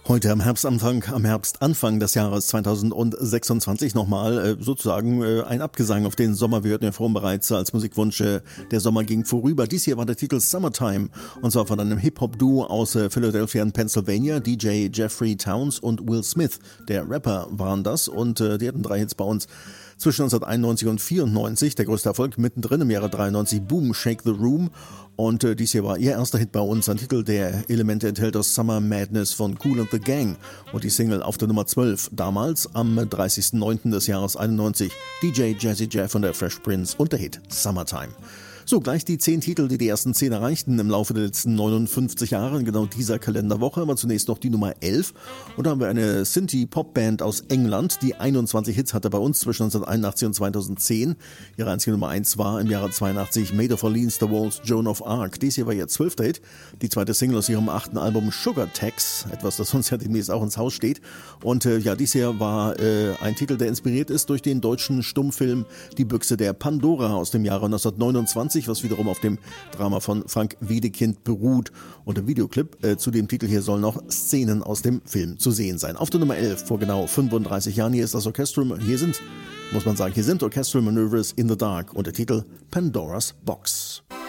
Heute am Herbstanfang des Jahres 2026 nochmal sozusagen ein Abgesang auf den Sommer. Wir hörten ja vorhin bereits als Musikwunsch, der Sommer ging vorüber. Dies hier war der Titel Summertime und zwar von einem Hip-Hop-Duo aus Philadelphia in Pennsylvania. DJ Jeffrey Towns und Will Smith, der Rapper, waren das und die hatten 3 Hits bei uns zwischen 1991 und 94. Der größte Erfolg mittendrin im Jahre 93, Boom, Shake the Room. Und dies hier war ihr erster Hit bei uns. Ein Titel, der Elemente enthält aus Summer Madness von Kool and the Gang. Und die Single auf der Nummer 12, damals am 30.09. des Jahres 91. DJ Jazzy Jeff und der Fresh Prince und der Hit Summertime. So, gleich die 10 Titel, die ersten 10 erreichten im Laufe der letzten 59 Jahre in genau dieser Kalenderwoche. Aber zunächst noch die Nummer 11. Und da haben wir eine Synthie-Pop-Band aus England, die 21 Hits hatte bei uns zwischen 1981 und 2010. Ihre einzige Nummer 1 war im Jahre 82 Made of Orleans, The Walls, Joan of Arc. Dies hier war ihr 12. Hit, die zweite Single aus ihrem 8. Album Sugar Tax, etwas, das uns ja demnächst auch ins Haus steht. Und dies hier war ein Titel, der inspiriert ist durch den deutschen Stummfilm Die Büchse der Pandora aus dem Jahre 1929, was wiederum auf dem Drama von Frank Wedekind beruht. Und im Videoclip zu dem Titel hier sollen noch Szenen aus dem Film zu sehen sein. Auf der Nummer 11 vor genau 35 Jahren, hier ist das Orchestral, hier sind Orchestral Maneuvers in the Dark und der Titel Pandora's Box.